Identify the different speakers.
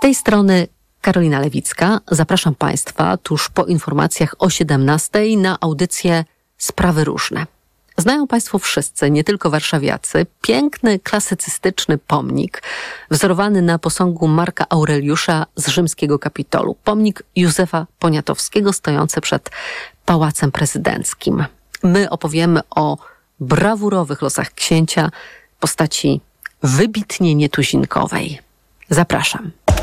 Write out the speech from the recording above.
Speaker 1: tej strony Karolina Lewicka. Zapraszam Państwa tuż po informacjach o 17:00 na audycję Sprawy Różne. Znają Państwo wszyscy, nie tylko warszawiacy, piękny, klasycystyczny pomnik wzorowany na posągu Marka Aureliusza z rzymskiego Kapitolu. Pomnik Józefa Poniatowskiego stojący przed Pałacem Prezydenckim. My opowiemy o brawurowych losach księcia, postaci wybitnie nietuzinkowej. Zapraszam.